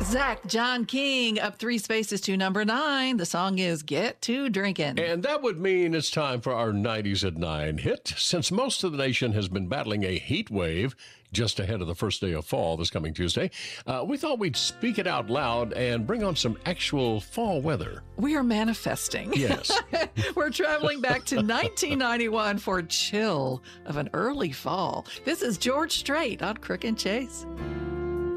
Zach John King up 3 spaces to number 9. The song is Get to Drinking. And that would mean it's time for our 90s at 9 hit. Since most of the nation has been battling a heat wave just ahead of the first day of fall this coming Tuesday, we thought we'd speak it out loud and bring on some actual fall weather. We are manifesting. Yes. We're traveling back to 1991 for chill of an early fall. This is George Strait on Crook and Chase.